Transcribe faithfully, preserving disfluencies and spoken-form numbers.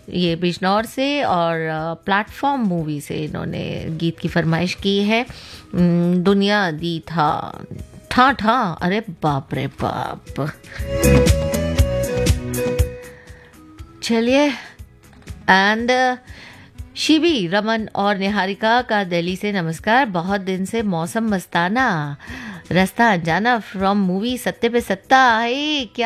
ये बिजनौर से और प्लेटफॉर्म मूवी से इन्होंने गीत की फरमाइश की है। उम, दुनिया दी था ठा ठा, अरे बाप रे बाप। चलिए, एंड शिवी रमन और निहारिका का दिल्ली से नमस्कार। बहुत दिन से मौसम मस्ताना, रास्ता अनजाना फ्रॉम मूवी सत्ते पे सत्ता है क्या